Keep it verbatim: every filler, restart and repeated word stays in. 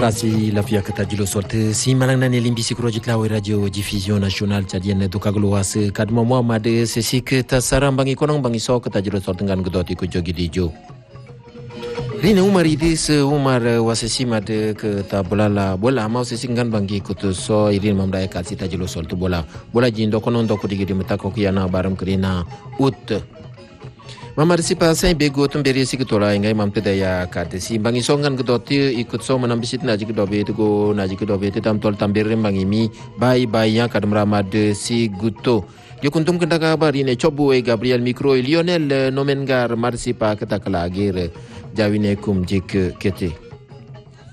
Frasi la fia kata jilo sorte si malang nani limbi sikrojit lawe radio diffusion nasional cadian do kagluas kadmo Muhammad sesik tasaram bangi konong bangi so kata jilo sorte ngan gedoti ku jogi dijo. Rina Umar idis Umar wasesi mad ke ta bola la bola mau sesingan bangi kutu so irin mamdaya kasi ta jilo sorte bola bola jindo konon do ku digi dimata ko yana baram krina ut Mamar si pa sa bego tumberi si ketola ingai mamte daya kate si bangi songan gedoti ikut so menambisit naji kedobe itu go naji kedobe itu tam tol tambere bangi mi bai bai yang kadam ramad si guto yo kuntum kenda kabar ini cobu e Gabriel Mikro Lionel Nomengar marsi pa kata kalagir jawine kum jik kete